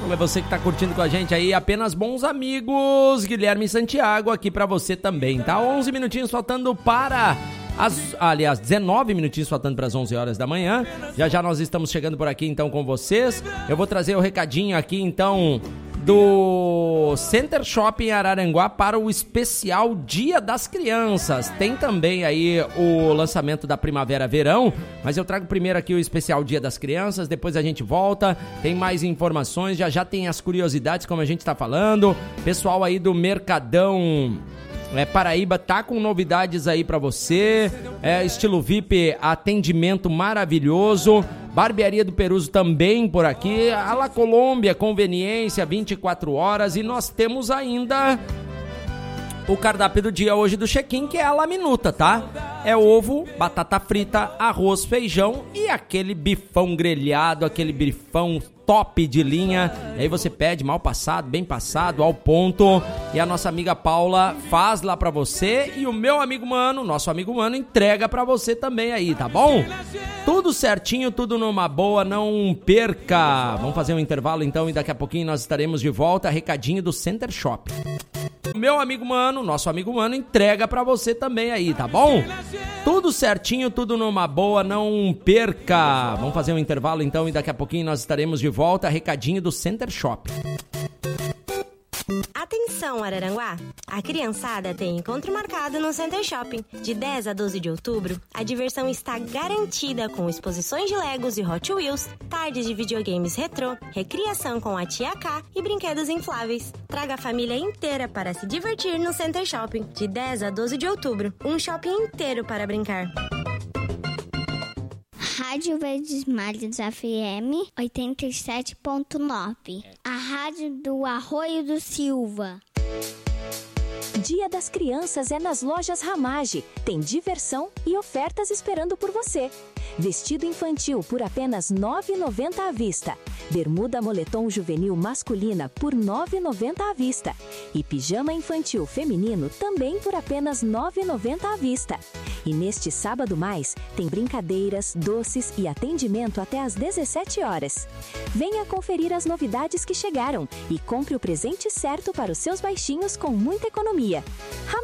É você que tá curtindo com a gente aí, apenas bons amigos, Guilherme Santiago aqui pra você também, tá? 11 minutinhos faltando para... Aliás, 19 minutinhos faltando para as 11 horas da manhã. Já nós estamos chegando por aqui então com vocês. Eu vou trazer o recadinho aqui então do Center Shopping Araranguá para o especial Dia das Crianças. Tem também aí o lançamento da Primavera-Verão, mas eu trago primeiro aqui o especial Dia das Crianças, depois a gente volta, tem mais informações, já tem as curiosidades como a gente está falando. Pessoal aí do Mercadão Paraíba tá com novidades aí pra você, estilo VIP, atendimento maravilhoso, Barbearia do Peruso também por aqui, a La Colômbia, conveniência, 24 horas, e nós temos ainda o cardápio do dia hoje do check-in, que é a La Minuta, tá? É ovo, batata frita, arroz, feijão e aquele bifão grelhado, aquele bifão top de linha. Aí você pede mal passado, bem passado, ao ponto. E a nossa amiga Paula faz lá pra você. E o meu amigo Mano, nosso amigo Mano, entrega pra você também aí, tá bom? Tudo certinho, tudo numa boa, não perca. Vamos fazer um intervalo então e daqui a pouquinho nós estaremos de volta. Recadinho do Center Shop. Meu amigo Mano, nosso amigo Mano, entrega pra você também aí, tá bom? Tudo certinho, tudo numa boa, não perca. Vamos fazer um intervalo então e daqui a pouquinho nós estaremos de volta. Recadinho do Center Shop. Atenção, Araranguá! A criançada tem encontro marcado no Center Shopping. De 10 a 12 de outubro, a diversão está garantida com exposições de Legos e Hot Wheels, tardes de videogames retrô, recriação com a Tia K e brinquedos infláveis. Traga a família inteira para se divertir no Center Shopping. De 10 a 12 de outubro, um shopping inteiro para brincar. Rádio Verdes Mares FM 87.9. A rádio do Arroio do Silva. Dia das Crianças é nas lojas Ramage. Tem diversão e ofertas esperando por você. Vestido infantil por apenas R$ 9,90 à vista. Bermuda moletom juvenil masculina por R$ 9,90 à vista. E pijama infantil feminino também por apenas R$ 9,90 à vista. E neste sábado mais, tem brincadeiras, doces e atendimento até às 17 horas. Venha conferir as novidades que chegaram e compre o presente certo para os seus baixinhos com muita economia.